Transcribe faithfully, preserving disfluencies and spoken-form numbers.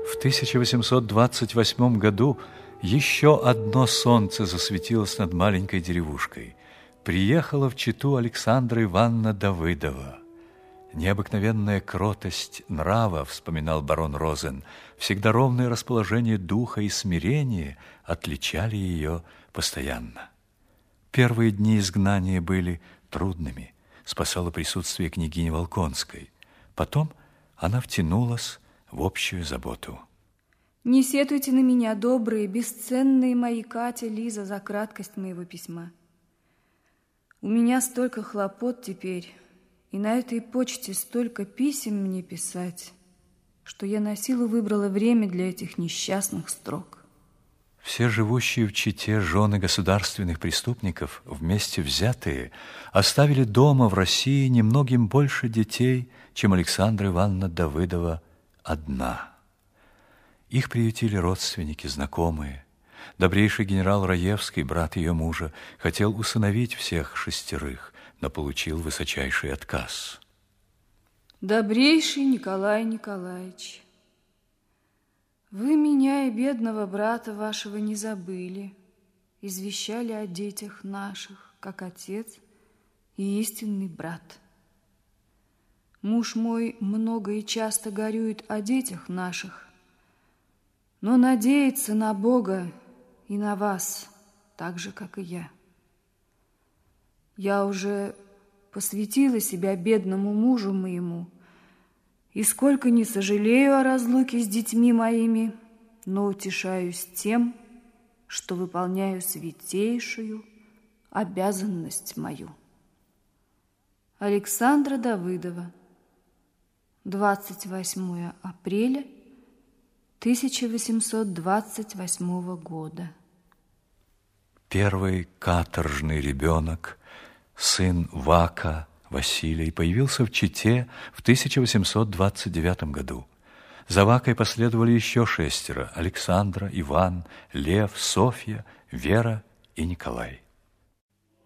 В тысяча восемьсот двадцать восьмом году еще одно солнце засветилось над маленькой деревушкой. Приехала в Читу Александра Ивановна Давыдова. Необыкновенная кротость нрава, вспоминал барон Розен, всегда ровное расположение духа и смирение отличали ее постоянно. Первые дни изгнания были трудными, спасало присутствие княгини Волконской. Потом она втянулась в общую заботу. Не сетуйте на меня, добрые, бесценные мои Катя, Лиза, за краткость моего письма. У меня столько хлопот теперь, и на этой почте столько писем мне писать, что я на силу выбрала время для этих несчастных строк. Все живущие в Чите жены государственных преступников, вместе взятые, оставили дома в России немногим больше детей, чем Александра Ивановна Давыдова одна. Их приютили родственники, знакомые. Добрейший генерал Раевский, брат ее мужа, хотел усыновить всех шестерых, но получил высочайший отказ. Добрейший Николай Николаевич, вы меня и бедного брата вашего не забыли, извещали о детях наших, как отец и истинный брат. Муж мой много и часто горюет о детях наших, но надеется на Бога и на вас, так же, как и я. Я уже посвятила себя бедному мужу моему, и сколько не сожалею о разлуке с детьми моими, но утешаюсь тем, что выполняю святейшую обязанность мою. Александра Давыдова, двадцать восьмое апреля тысяча восемьсот двадцать восьмого года. Первый каторжный ребенок, сын Вака Василий, появился в Чите в тысяча восемьсот двадцать девятом году. За Вакой последовали еще шестеро: Александра, Иван, Лев, Софья, Вера и Николай.